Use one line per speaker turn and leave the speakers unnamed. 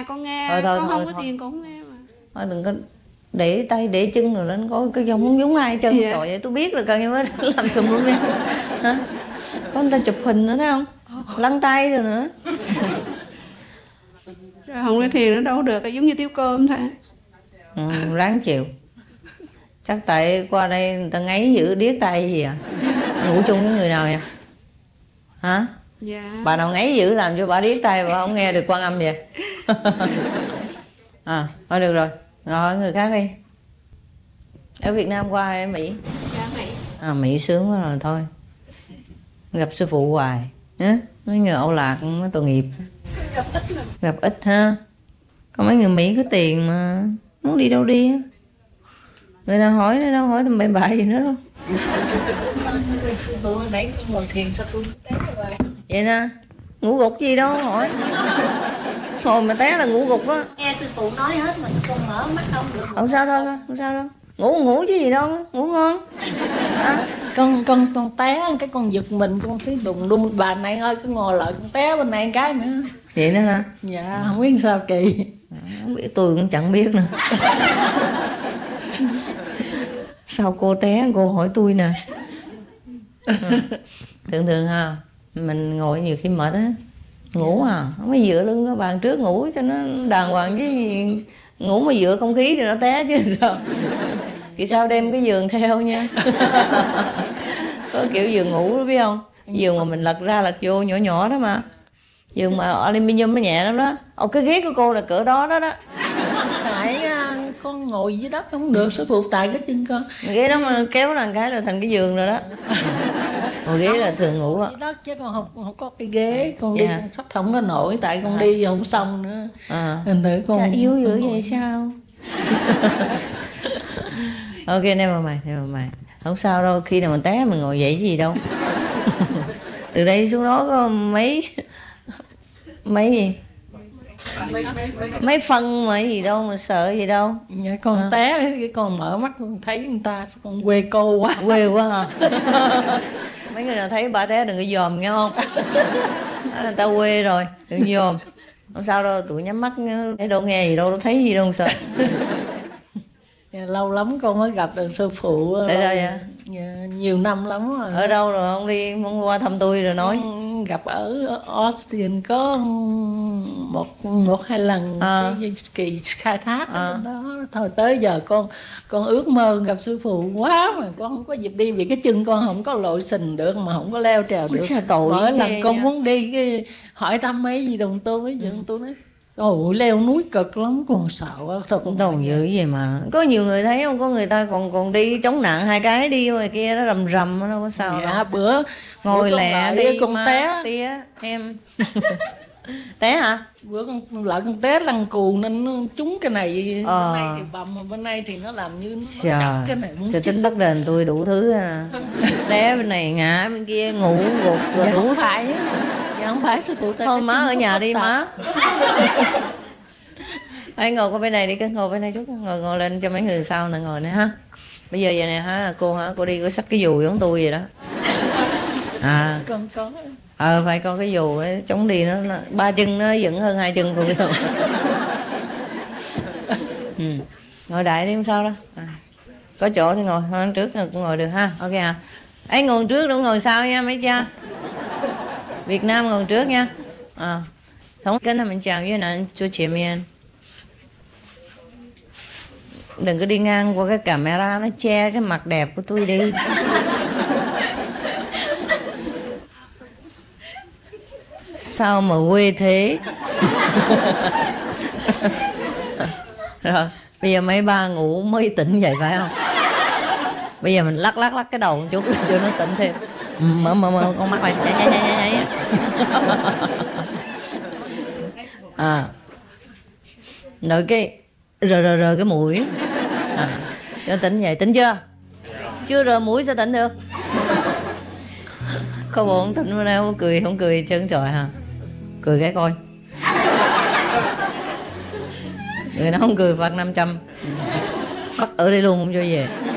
mà con nghe.
Thôi,
con không có thiền con không nghe mà.
Thôi đừng có để tay để chân rồi lên coi cái không giống ai chân.
Dạ.
Trời ơi, tôi biết rồi, cần gì mới làm chùm luôn đi. Hả? Có người ta chụp hình nữa thấy không? Lăn tay rồi nữa.
Rồi không có thiền nó đâu được, giống như tiêu cơm thôi.
Ráng chịu. Chắc tại qua đây người ta ngáy giữ điếc tay gì à? Ngủ chung với người nào vậy? Hả?
Dạ.
Bà nào ngáy giữ làm cho bà điếc tay, bà không nghe được Quan Âm vậy? Thôi được rồi, ngồi hỏi người khác đi. Ở Việt Nam qua hay ở Mỹ?
Dạ Mỹ.
Mỹ sướng quá rồi, thôi gặp sư phụ hoài nhé. Mấy người Âu Lạc mới tội nghiệp. Gặp ít ha. Có mấy người Mỹ có tiền mà muốn đi đâu đi. Người nào hỏi nó đâu hỏi tầm bậy bạ gì nữa đâu.
Sư phụ hồi nãy con ngồi thiền sao tôi té rồi.
Vậy nè, ngủ gục gì đâu hỏi. Ngồi mà té là ngủ gục á.
Nghe sư phụ nói hết mà sao con mở mắt không được.
Không sao đâu, không sao đâu. Ngủ chứ gì đâu, ngủ ngon.
Con té cái con giật mình, con thấy đùng đùng. Bà này ơi, cứ ngồi lại con té bên này cái nữa.
Vậy nữa hả?
Dạ, không biết sao kỳ.
Không biết, tôi cũng chẳng biết nữa. Sao cô té cô hỏi tôi nè. Thường ha, mình ngồi nhiều khi mệt á, ngủ không có dựa lưng cái bàn trước ngủ cho nó đàng hoàng chứ gì. Ngủ mà dựa không khí thì nó té chứ sao. Kỳ sau đem cái giường theo nha. Có kiểu giường ngủ đó biết không? Giường mà mình lật ra lật vô nhỏ nhỏ đó mà. Giường mà aluminium nó nhẹ lắm đó. Cái ghế của cô là cỡ đó đó.
Tại con ngồi dưới đất không được, sư phụ tại cái chân con.
Ghế đó mà kéo là cái là thành cái giường rồi đó. Ngồi ghế là thường ngủ á.
Dưới đất chứ con không có cái ghế. Con đi con sắp không có nổi, tại con đi không xong nữa. Thành thử con
Chà, yếu dữ vậy sao? Ok, never mind. Không sao đâu, khi nào mình té mình ngồi dậy chứ gì đâu. Từ đây xuống đó có mấy gì? Mấy phân mà gì đâu mà sợ gì đâu.
Dạ, con té cái con mở mắt con thấy người ta con quê cô quá.
Quê quá hả? Mấy người nào thấy bà té đừng có dòm nghe không? Đó là người ta quê rồi, đừng dòm. Không sao đâu, tụi nhắm mắt thấy đâu nghe gì đâu, đâu thấy gì đâu không sợ.
Lâu lắm con mới gặp được sư phụ.
Tại sao vậy?
Nhiều năm lắm rồi.
Ở đâu rồi không đi muốn qua thăm tôi rồi nói?
Gặp ở Austin có một hai lần cái kỳ khai thác đó. Thôi tới giờ con ước mơ gặp sư phụ quá mà con không có dịp đi, vì cái chân con không có lội sình được mà không có leo trèo được. Mỗi lần con muốn đi cái hỏi thăm mấy gì đồng tôi nói ôi leo núi cực lắm, còn sợ quá.
Đồng dữ vậy mà. Có nhiều người thấy không, có người ta còn đi chống nạn 2 cái đi ngoài kia nó rầm nó đâu có sao.
Dạ, bữa
ngồi lẹ đi
con té
tía em. Té hả?
Bữa con té lăn cù nên nó trúng cái này bên này thì bầm, mà bên này thì nó làm như nó cắt cái này muốn
tính bắt đền tôi đủ thứ à. Té bên này ngã bên kia ngủ gục rồi
đủ phải. Dạ không phải sư phụ.
Thôi má ở nhà đi má. Hãy ngồi qua bên này đi, cứ ngồi bên này chút, ngồi lên cho mấy người sau nữa ngồi nữa ha. Bây giờ vậy nè hả cô đi có xách cái dù giống tôi vậy đó.
Con có.
Phải có cái dù ấy, chống đi nó 3 chân nó dựng hơn 2 chân của tôi. Ngồi đại đi không sao đâu. Có chỗ thì ngồi, hơn trước cũng ngồi được ha. Ok à. Ấy ngồi trước đâu ngồi sau nha mấy cha. Việt Nam ngồi trước nha. Thống kính thưa mình chào với anh chú chị miền. Đừng có đi ngang qua cái camera nó che cái mặt đẹp của tôi đi. Sao mà quê thế. Rồi bây giờ mấy ba ngủ mới tỉnh vậy phải không? Bây giờ mình lắc cái đầu một chút cho nó tỉnh thêm. Mở con mắt lại. Rồi cái rờ cái mũi. Cho tỉnh vậy, tỉnh chưa? Chưa rờ mũi sao tỉnh được? Có bộ không tỉnh bữa nay không cười chân trời hả? Cười cái coi. Người nào không cười phạt 500. Bắt ở đây luôn không cho về.